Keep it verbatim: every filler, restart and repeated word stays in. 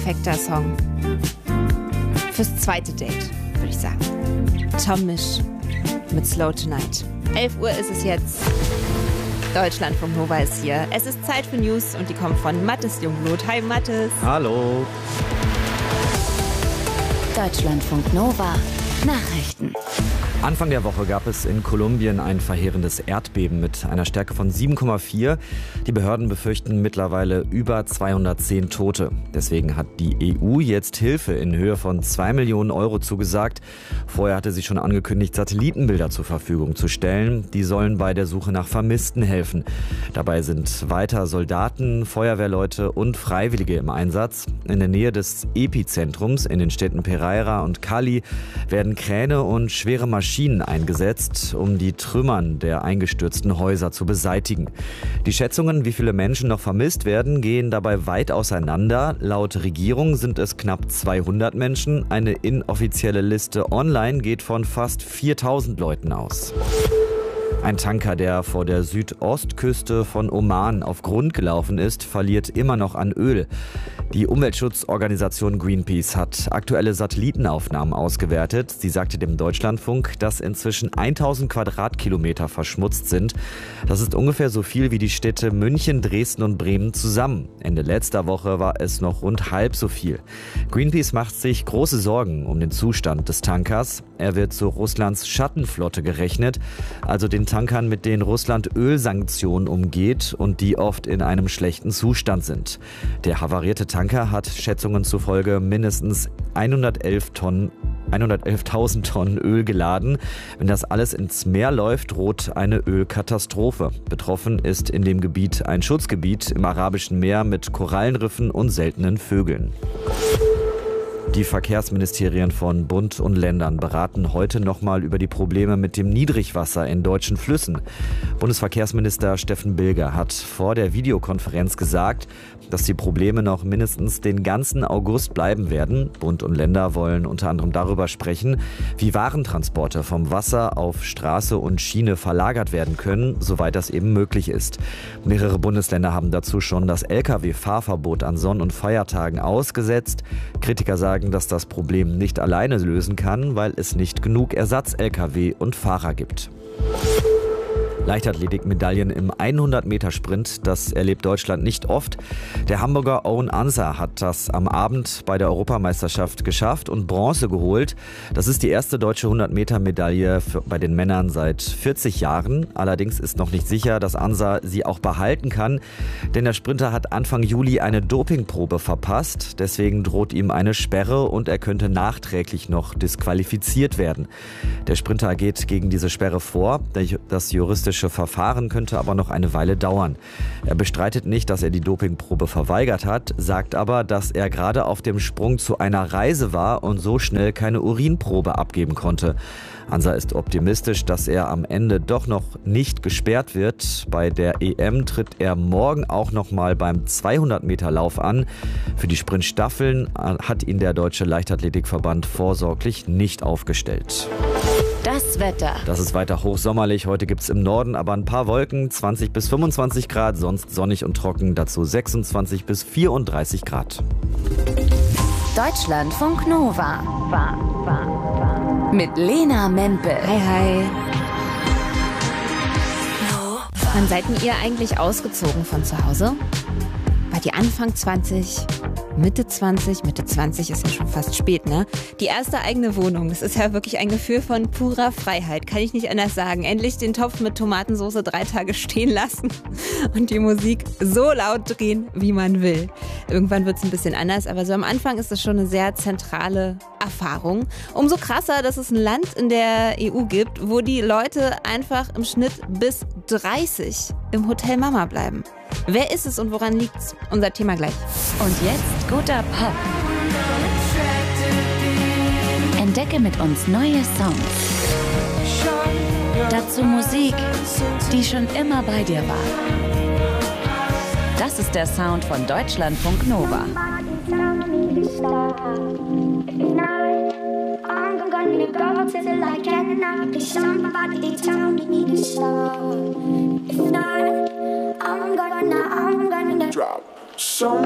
perfekter Song fürs zweite Date, würde ich sagen. Tom Misch mit Slow Tonight. elf Uhr ist es jetzt. Deutschlandfunk Nova ist hier. Es ist Zeit für News und die kommen von Mathis Jungblut. Hi Mathis. Hallo. Deutschlandfunk Nova Nachrichten. Anfang der Woche gab es in Kolumbien ein verheerendes Erdbeben mit einer Stärke von sieben Komma vier. Die Behörden befürchten mittlerweile über zweihundertzehn Tote. Deswegen hat die E U jetzt Hilfe in Höhe von zwei Millionen Euro zugesagt. Vorher hatte sie schon angekündigt, Satellitenbilder zur Verfügung zu stellen. Die sollen bei der Suche nach Vermissten helfen. Dabei sind weiter Soldaten, Feuerwehrleute und Freiwillige im Einsatz. In der Nähe des Epizentrums in den Städten Pereira und Cali werden Kräne und schwere Maschinen Maschinen eingesetzt, um die Trümmern der eingestürzten Häuser zu beseitigen. Die Schätzungen, wie viele Menschen noch vermisst werden, gehen dabei weit auseinander. Laut Regierung sind es knapp zweihundert Menschen. Eine inoffizielle Liste online geht von fast viertausend Leuten aus. Ein Tanker, der vor der Südostküste von Oman auf Grund gelaufen ist, verliert immer noch an Öl. Die Umweltschutzorganisation Greenpeace hat aktuelle Satellitenaufnahmen ausgewertet. Sie sagte dem Deutschlandfunk, dass inzwischen tausend Quadratkilometer verschmutzt sind. Das ist ungefähr so viel wie die Städte München, Dresden und Bremen zusammen. Ende letzter Woche war es noch rund halb so viel. Greenpeace macht sich große Sorgen um den Zustand des Tankers. Er wird zu Russlands Schattenflotte gerechnet, also den Tankern, mit denen Russland Ölsanktionen umgeht und die oft in einem schlechten Zustand sind. Der havarierte Tanker hat Schätzungen zufolge mindestens hundertelf Tonnen hundertelftausend Tonnen Öl geladen. Wenn das alles ins Meer läuft, droht eine Ölkatastrophe. Betroffen ist in dem Gebiet ein Schutzgebiet im Arabischen Meer mit Korallenriffen und seltenen Vögeln. Die Verkehrsministerien von Bund und Ländern beraten heute nochmal über die Probleme mit dem Niedrigwasser in deutschen Flüssen. Bundesverkehrsminister Steffen Bilger hat vor der Videokonferenz gesagt, dass die Probleme noch mindestens den ganzen August bleiben werden. Bund und Länder wollen unter anderem darüber sprechen, wie Warentransporte vom Wasser auf Straße und Schiene verlagert werden können, soweit das eben möglich ist. Mehrere Bundesländer haben dazu schon das L K W-Fahrverbot an Sonn- und Feiertagen ausgesetzt. Kritiker sagen, dass das Problem nicht alleine lösen kann, weil es nicht genug Ersatz-L K W und Fahrer gibt. Leichtathletik-Medaillen im hundert-Meter-Sprint, das erlebt Deutschland nicht oft. Der Hamburger Owen Ansah hat das am Abend bei der Europameisterschaft geschafft und Bronze geholt. Das ist die erste deutsche hundert-Meter-Medaille bei den Männern seit vierzig Jahren. Allerdings ist noch nicht sicher, dass Ansah sie auch behalten kann, denn der Sprinter hat Anfang Juli eine Dopingprobe verpasst. Deswegen droht ihm eine Sperre und er könnte nachträglich noch disqualifiziert werden. Der Sprinter geht gegen diese Sperre vor. Das juristische Verfahren könnte aber noch eine Weile dauern. Er bestreitet nicht, dass er die Dopingprobe verweigert hat, sagt aber, dass er gerade auf dem Sprung zu einer Reise war und so schnell keine Urinprobe abgeben konnte. Ansah ist optimistisch, dass er am Ende doch noch nicht gesperrt wird. Bei der E M tritt er morgen auch noch mal beim zweihundert-Meter-Lauf an. Für die Sprintstaffeln hat ihn der Deutsche Leichtathletikverband vorsorglich nicht aufgestellt. Das Wetter. Das ist weiter hochsommerlich. Heute gibt es im Norden aber ein paar Wolken, zwanzig bis fünfundzwanzig Grad, sonst sonnig und trocken, dazu sechsundzwanzig bis vierunddreißig Grad. Deutschlandfunk Nova. Mit Lena Mempel. Hi, hi. Wann seid ihr eigentlich ausgezogen von zu Hause? Wart ihr Anfang zwanzig? Mitte zwanzig, Mitte zwanzig ist ja schon fast spät, ne? Die erste eigene Wohnung, das ist ja wirklich ein Gefühl von purer Freiheit, kann ich nicht anders sagen. Endlich den Topf mit Tomatensauce drei Tage stehen lassen und die Musik so laut drehen, wie man will. Irgendwann wird es ein bisschen anders, aber so am Anfang ist es schon eine sehr zentrale Erfahrung. Umso krasser, dass es ein Land in der E U gibt, wo die Leute einfach im Schnitt bis dreißig im Hotel Mama bleiben. Wer ist es und woran liegt's? Unser Thema gleich. Und jetzt guter Pop. Entdecke mit uns neue Songs. Dazu Musik, die schon immer bei dir war. Das ist der Sound von Deutschlandfunk Nova. Drop some